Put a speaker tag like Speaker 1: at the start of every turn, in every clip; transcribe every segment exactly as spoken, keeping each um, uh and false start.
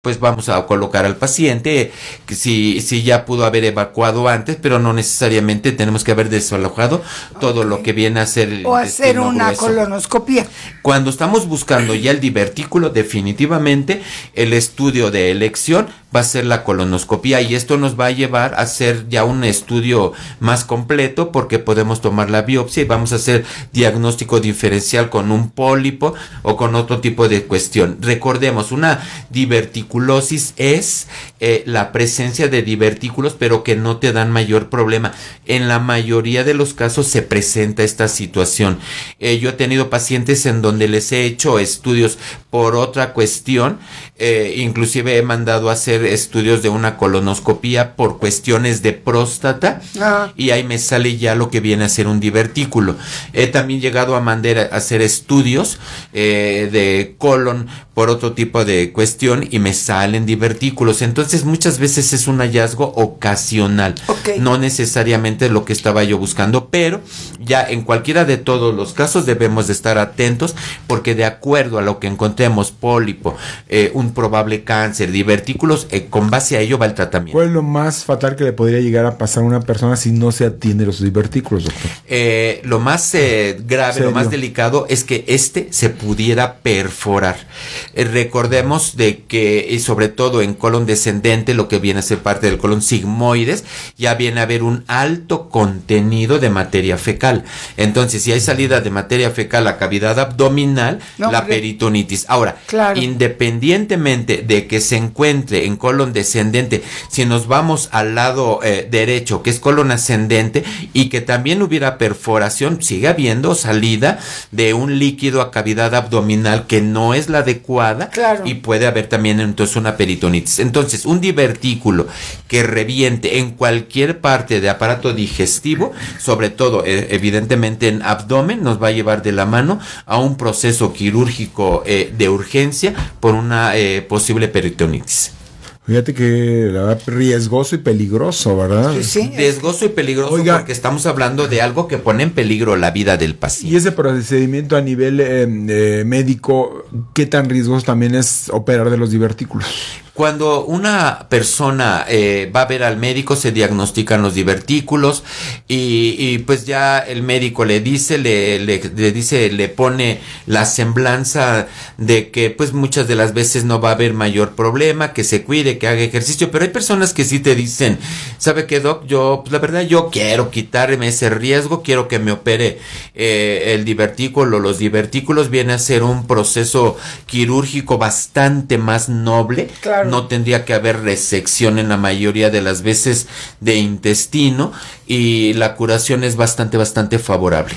Speaker 1: pues vamos a colocar al paciente, que si, si ya pudo haber evacuado antes, pero no necesariamente tenemos que haber desalojado todo
Speaker 2: okay.
Speaker 1: lo que viene a ser el
Speaker 2: o hacer una
Speaker 1: grueso.
Speaker 2: colonoscopia.
Speaker 1: Cuando estamos buscando ya el divertículo, definitivamente el estudio de elección va a ser la colonoscopia, y esto nos va a llevar a hacer ya un estudio más completo, porque podemos tomar la biopsia y vamos a hacer diagnóstico diferencial con un pólipo o con otro tipo de cuestión. Recordemos, una diverticulosis es eh, la presencia de divertículos pero que no te dan mayor problema. En la mayoría de los casos se presenta esta situación. Eh, yo he tenido pacientes en donde les he hecho estudios por otra cuestión, eh, inclusive he mandado a hacer estudios de una colonoscopia por cuestiones de próstata, ah. y ahí me sale ya lo que viene a ser un divertículo. He también llegado a mandar a hacer estudios eh, de colon por otro tipo de cuestión y me salen divertículos. Entonces muchas veces es un hallazgo ocasional, okay. no necesariamente lo que estaba yo buscando, pero ya en cualquiera de todos los casos debemos de estar atentos, porque de acuerdo a lo que encontremos, pólipo, eh, un probable cáncer, divertículos, eh, con base a ello va el tratamiento.
Speaker 3: ¿Cuál es lo más fatal que le podría llegar a pasar a una persona si no se atiende los divertículos, doctor?
Speaker 1: Eh, lo más eh, grave, ¿Serio? Lo más delicado es que este se pudiera perforar. Eh, recordemos de que, y sobre todo en colon descendente, lo que viene a ser parte del colon sigmoides, ya viene a haber un alto contenido de materia fecal. Entonces, si hay salida de materia fecal a cavidad abdominal, no, la peritonitis. Ahora, claro. independientemente de que se encuentre en colon descendente, si nos vamos al lado eh, derecho, que es colon ascendente, y que también hubiera perforación, sigue habiendo salida de un líquido a cavidad abdominal que no es la adecuada, claro. y puede haber también entonces una peritonitis. Entonces, un divertículo que reviente en cualquier parte de aparato digestivo, sobre todo eh, evidentemente en abdomen, nos va a llevar de la mano a un proceso quirúrgico eh, de urgencia por una eh, posible peritonitis.
Speaker 3: Fíjate que la verdad riesgoso y peligroso, ¿verdad?
Speaker 1: Sí, sí. Riesgoso y peligroso. Oiga, porque estamos hablando de algo que pone en peligro la vida del paciente.
Speaker 3: Y ese procedimiento a nivel eh, eh, médico, ¿qué tan riesgoso también es operar de los divertículos?
Speaker 1: Cuando una persona eh, va a ver al médico, se diagnostican los divertículos y, y pues ya el médico le dice, le, le, le dice, le pone la semblanza de que pues muchas de las veces no va a haber mayor problema, que se cuide, que haga ejercicio, pero hay personas que sí te dicen, ¿sabe qué, doc? Yo, pues la verdad, yo quiero quitarme ese riesgo, quiero que me opere eh, el divertículo. Los divertículos viene a ser un proceso quirúrgico bastante más noble. Claro. No tendría que haber resección en la mayoría de las veces de intestino y la curación es bastante, bastante favorable.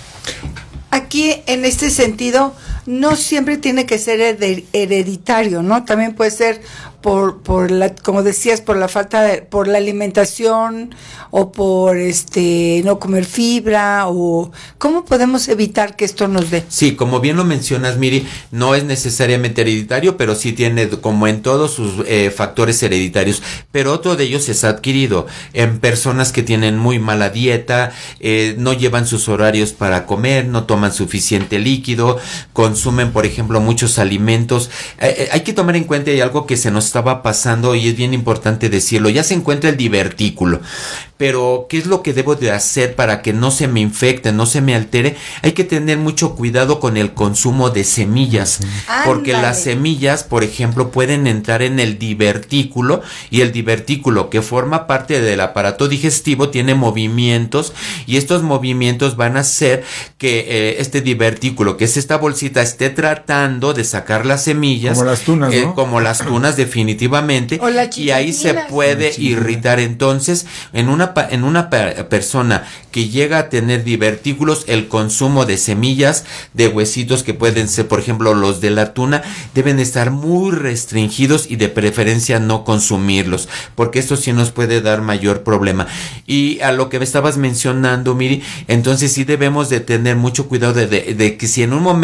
Speaker 2: Aquí, en este sentido, no siempre tiene que ser hereditario, ¿no? También puede ser por, por la, como decías, por la falta de, por la alimentación o por este no comer fibra, o ¿cómo podemos evitar que esto nos dé?
Speaker 1: Sí, como bien lo mencionas, Miri, no es necesariamente hereditario, pero sí tiene, como en todos, sus eh, factores hereditarios, pero otro de ellos es adquirido en personas que tienen muy mala dieta, eh, no llevan sus horarios para comer, no toman suficiente líquido, consumen, por ejemplo, muchos alimentos. Eh, eh, hay que tomar en cuenta, hay algo que se nos estaba pasando y es bien importante decirlo. Ya se encuentra el divertículo, pero ¿qué es lo que debo de hacer para que no se me infecte, no se me altere? Hay que tener mucho cuidado con el consumo de semillas, porque Ándale. Las semillas, por ejemplo, pueden entrar en el divertículo, y el divertículo, que forma parte del aparato digestivo, tiene movimientos, y estos movimientos van a hacer que eh, este divertículo, que es esta bolsita, esté tratando de sacar las semillas,
Speaker 3: como las tunas,
Speaker 1: eh,
Speaker 3: ¿no?
Speaker 1: como las tunas definitivamente, y ahí se puede irritar. Entonces, en una en una persona que llega a tener divertículos, el consumo de semillas, de huesitos que pueden ser, por ejemplo, los de la tuna, deben estar muy restringidos y de preferencia no consumirlos, porque esto sí nos puede dar mayor problema. Y a lo que me estabas mencionando, Miri, entonces sí debemos de tener mucho cuidado de, de, de que si en un momento dado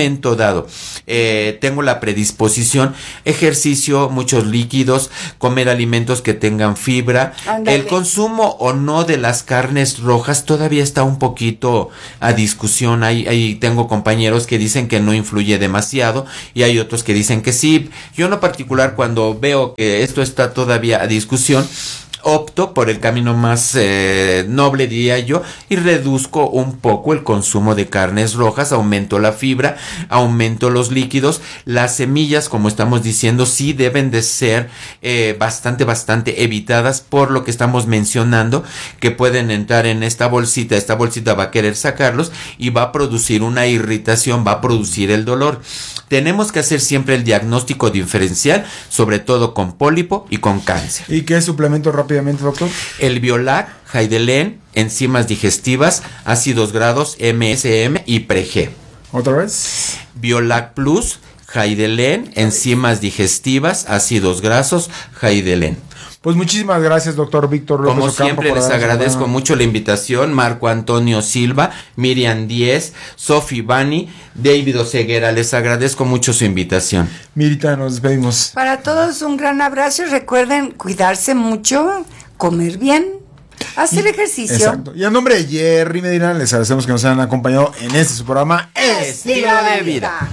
Speaker 1: lado eh, tengo la predisposición, ejercicio, muchos líquidos, comer alimentos que tengan fibra,
Speaker 2: Ándale.
Speaker 1: el consumo o no de las carnes rojas todavía está un poquito a discusión. Ahí, ahí tengo compañeros que dicen que no influye demasiado y hay otros que dicen que sí. Yo en lo particular, cuando veo que esto está todavía a discusión, opto por el camino más eh, noble, diría yo, y reduzco un poco el consumo de carnes rojas, aumento la fibra, aumento los líquidos. Las semillas, como estamos diciendo, sí deben de ser eh, bastante, bastante evitadas por lo que estamos mencionando, que pueden entrar en esta bolsita, esta bolsita va a querer sacarlos y va a producir una irritación, va a producir el dolor. Tenemos que hacer siempre el diagnóstico diferencial, sobre todo con pólipo y con cáncer.
Speaker 3: ¿Y qué suplemento rápidamente, doctor?
Speaker 1: El Biolac, Jaidelen, enzimas digestivas, ácidos grasos, M S M y Preg.
Speaker 3: ¿Otra vez?
Speaker 1: Biolac Plus, Jaidelen, enzimas digestivas, ácidos grasos, Jaidelen.
Speaker 3: Pues muchísimas gracias, doctor Víctor López
Speaker 1: Como
Speaker 3: Ocampo,
Speaker 1: siempre,
Speaker 3: por
Speaker 1: les
Speaker 3: darnos
Speaker 1: agradezco
Speaker 3: una-
Speaker 1: mucho la invitación. Marco Antonio Silva, Miriam Díez, Sofi Bani, David Oseguera, les agradezco mucho su invitación.
Speaker 3: Mirita, nos despedimos.
Speaker 2: Para todos un gran abrazo y recuerden cuidarse mucho, comer bien, hacer
Speaker 3: Y-
Speaker 2: ejercicio.
Speaker 3: Exacto. Y a nombre de Jerry Medina, les agradecemos que nos hayan acompañado en este su programa.
Speaker 1: Estilo de vida.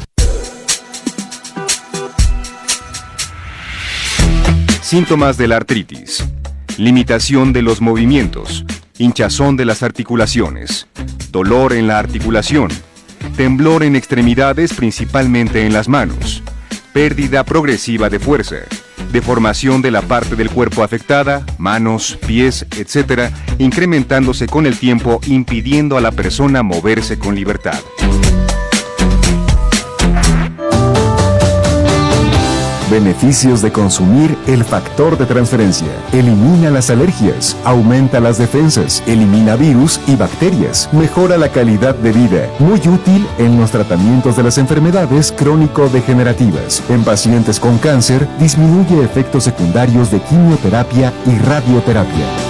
Speaker 4: Síntomas de la artritis: limitación de los movimientos, hinchazón de las articulaciones, dolor en la articulación, temblor en extremidades principalmente en las manos, pérdida progresiva de fuerza, deformación de la parte del cuerpo afectada, manos, pies, etcétera, incrementándose con el tiempo, impidiendo a la persona moverse con libertad.
Speaker 5: Beneficios de consumir el factor de transferencia. Elimina las alergias, aumenta las defensas, elimina virus y bacterias, mejora la calidad de vida. Muy útil en los tratamientos de las enfermedades crónico-degenerativas. En pacientes con cáncer, disminuye efectos secundarios de quimioterapia y radioterapia.